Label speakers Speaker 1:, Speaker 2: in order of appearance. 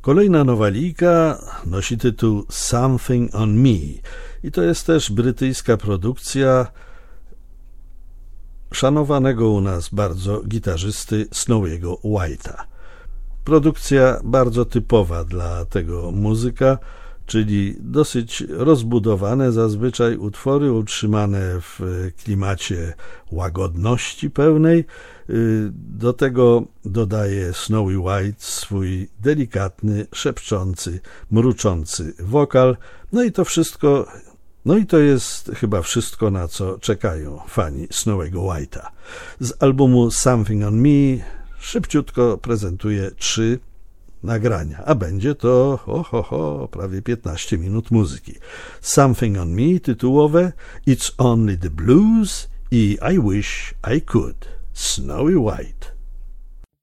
Speaker 1: Kolejna nowalijka nosi tytuł Something on Me i to jest też brytyjska produkcja szanowanego u nas bardzo gitarzysty Snowiego White'a. Produkcja bardzo typowa dla tego muzyka, czyli dosyć rozbudowane zazwyczaj utwory utrzymane w klimacie łagodności pełnej. Do tego dodaje Snowy White swój delikatny, szepczący, mruczący wokal. No i to jest chyba wszystko, na co czekają fani Snowego White'a. Z albumu Something on Me szybciutko prezentuję 3 nagrania, a będzie to prawie 15 minut muzyki. Something on Me tytułowe, It's Only the Blues i I Wish I Could, Snowy White.